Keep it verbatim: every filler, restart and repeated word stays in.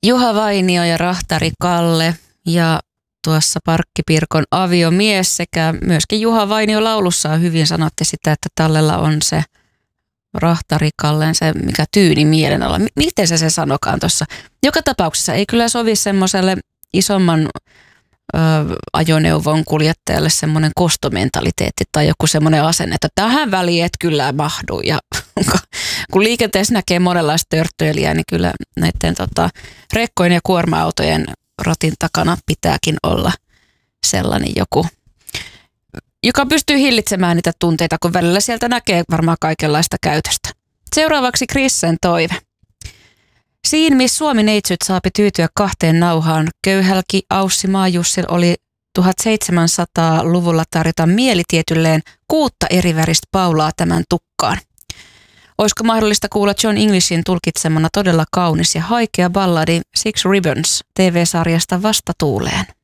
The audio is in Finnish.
Juha Vainio ja Rahtari Kalle ja tuossa Parkkipirkon aviomies sekä myöskin Juha Vainio laulussaan hyvin sanotte sitä, että tallella on se Rahtari Kallen se mikä tyyni mielenala. M- miten se se sanokaan tuossa? Joka tapauksessa ei kyllä sovi semmoiselle isomman ö, ajoneuvon kuljettajalle semmoinen kostomentaliteetti tai joku semmoinen asenne, että tähän väliin et kyllä mahdu. Ja kun liikenteessä näkee monenlaista törttöilijää, niin kyllä näiden tota, rekkojen ja kuorma-autojen ratin takana pitääkin olla sellainen joku, joka pystyy hillitsemään niitä tunteita, kun välillä sieltä näkee varmaan kaikenlaista käytöstä. Seuraavaksi Krissen toive. Siinä, missä Suomi-neitsyt saapi tyytyä kahteen nauhaan, köyhälki Aussi Maajussil oli tuhatseitsemänsataaluvulla tarjota mielitietylleen kuutta eri väristä paulaa tämän tukkaan. Olisiko mahdollista kuulla John Englishin tulkitsemana todella kaunis ja haikea balladi Six Ribbons T V-sarjasta Vastatuuleen?